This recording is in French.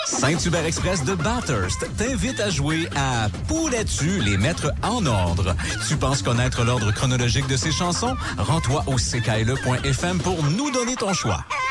Saint-Hubert Express de Bathurst t'invite à jouer à Pourrais-tu les mettre en ordre? Tu penses connaître l'ordre chronologique de ces chansons? Rends-toi au ckle.fm pour nous donner ton choix.